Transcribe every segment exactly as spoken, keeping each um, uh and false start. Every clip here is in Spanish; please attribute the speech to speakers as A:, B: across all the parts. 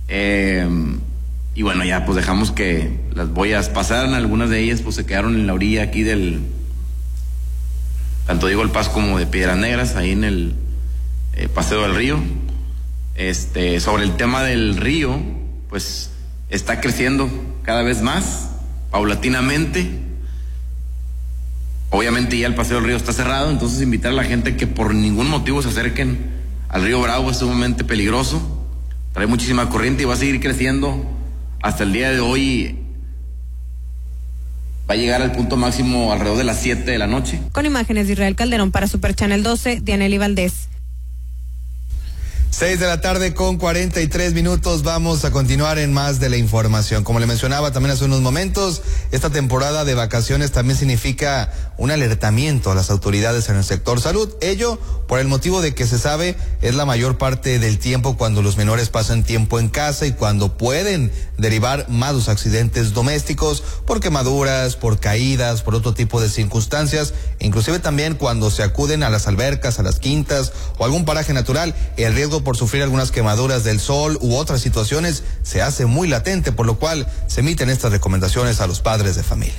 A: Eh, y bueno, ya pues dejamos que las boyas pasaran. Algunas de ellas pues se quedaron en la orilla aquí del, tanto Diego El Paz como de Piedras Negras, ahí en el eh, Paseo del Río. Este, sobre el tema del río, pues está creciendo cada vez más, paulatinamente. Obviamente ya el Paseo del Río está cerrado, entonces invitar a la gente que por ningún motivo se acerquen al río Bravo. Es sumamente peligroso, trae muchísima corriente y va a seguir creciendo hasta el día de hoy. Va a llegar al punto máximo alrededor de las siete de la noche.
B: Con imágenes de Israel Calderón para Super Channel doce, Dianely Valdés.
C: Seis de la tarde con cuarenta y tres minutos. Vamos a continuar en más de la información. Como le mencionaba también hace unos momentos, esta temporada de vacaciones también significa un alertamiento a las autoridades en el sector salud. Ello por el motivo de que se sabe es la mayor parte del tiempo cuando los menores pasan tiempo en casa y cuando pueden derivar más los accidentes domésticos por quemaduras, por caídas, por otro tipo de circunstancias, inclusive también cuando se acuden a las albercas, a las quintas o algún paraje natural. El riesgo por sufrir algunas quemaduras del sol u otras situaciones se hace muy latente, por lo cual se emiten estas recomendaciones a los padres de familia.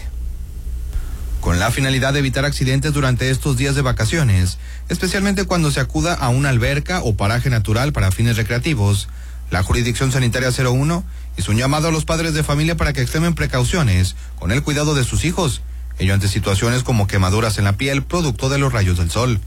C: Con la finalidad de evitar accidentes durante estos días de vacaciones, especialmente cuando se acuda a una alberca o paraje natural para fines recreativos, la Jurisdicción Sanitaria cero uno hizo un llamado a los padres de familia para que extremen precauciones con el cuidado de sus hijos, ello ante situaciones como quemaduras en la piel producto de los rayos del sol.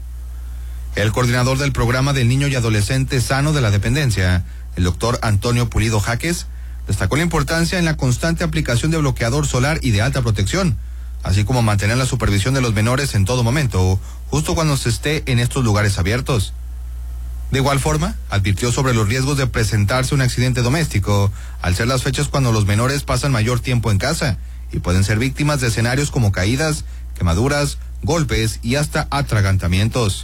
C: El coordinador del programa del niño y adolescente sano de la dependencia, el doctor Antonio Pulido Jaques, destacó la importancia en la constante aplicación de bloqueador solar y de alta protección, así como mantener la supervisión de los menores en todo momento, justo cuando se esté en estos lugares abiertos. De igual forma, advirtió sobre los riesgos de presentarse un accidente doméstico, al ser las fechas cuando los menores pasan mayor tiempo en casa y pueden ser víctimas de escenarios como caídas, quemaduras, golpes y hasta atragantamientos.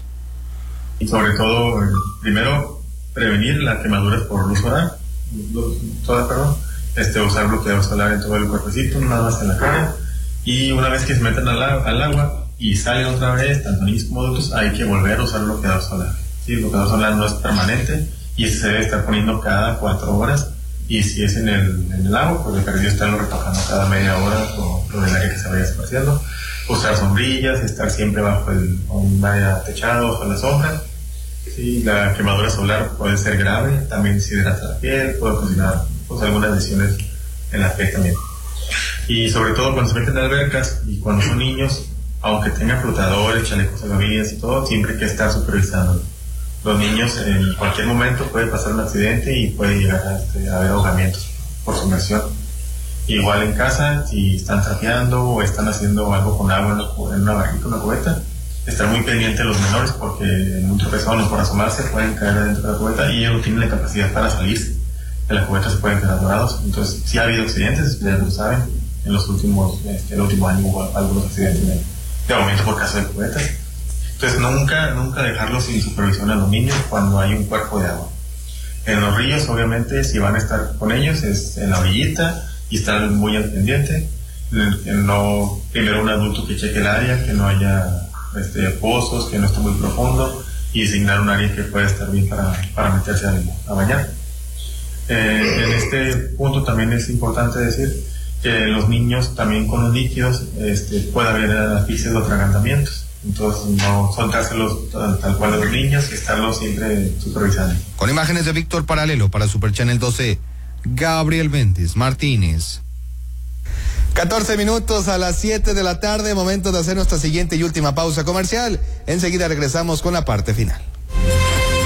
D: Y sobre todo, primero, prevenir las quemaduras por luz solar, toda, perdón, este, usar bloqueador solar en todo el cuerpecito, nada más en la cara, y una vez que se meten al, al agua y salen otra vez, tanto niños como adultos, hay que volver a usar bloqueador solar. ¿Sí? El bloqueador solar no es permanente y este se debe estar poniendo cada cuatro horas, y si es en el, en el agua, pues de perdido estarlo retocando cada media hora por lo del área que se vaya esparciendo. Usar sombrillas, estar siempre bajo el, un área techado, bajo la sombra. Sí, la quemadura solar puede ser grave, también deshidrata la piel, puede ocasionar pues, algunas lesiones en la piel también. Y sobre todo cuando se meten en albercas y cuando son niños, aunque tengan flotadores, chalecos salvavidas y todo, siempre hay que estar supervisando. Los niños en cualquier momento puede pasar un accidente y puede llegar a, este, a haber ahogamientos por sumersión. Igual en casa, si están trapeando o están haciendo algo con agua en una barrita, una cubeta, estar muy pendiente de los menores porque en un tropezón o por asomarse pueden caer dentro de la cubeta y ellos no tienen la capacidad para salirse de la cubeta, se pueden quedar dorados. Entonces, sí ha habido accidentes, ustedes lo saben, en los últimos, este, el último año hubo algunos accidentes de, de aumento por caso de cubetas. Entonces, nunca, nunca dejarlos sin supervisión a los niños cuando hay un cuerpo de agua. En los ríos, obviamente, si van a estar con ellos, es en la orillita y estar muy al pendiente. No, primero un adulto que cheque el área, que no haya Este, pozos, que no esté muy profundo, y designar un área que pueda estar bien para, para meterse a, a bañar. Eh, en este punto también es importante decir que los niños también con los líquidos este, puede haber asfixias o atragantamientos, entonces no soltárselos tal, tal cual a los niños, estarlos siempre supervisando.
C: Con imágenes de Víctor Paralelo para Super Channel doce, Gabriel Méndez Martínez. catorce minutos a las siete de la tarde, momento de hacer nuestra siguiente y última pausa comercial. Enseguida regresamos con la parte final.